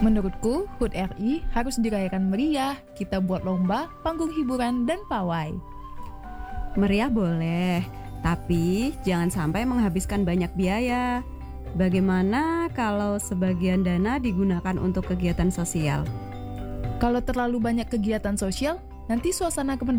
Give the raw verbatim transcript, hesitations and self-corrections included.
Menurutku, H U T R I harus dirayakan meriah. Kita buat lomba, panggung hiburan, dan pawai. Meriah boleh, tapi jangan sampai menghabiskan banyak biaya. Bagaimana kalau sebagian dana digunakan untuk kegiatan sosial? Kalau terlalu banyak kegiatan sosial, nanti suasana kemenangan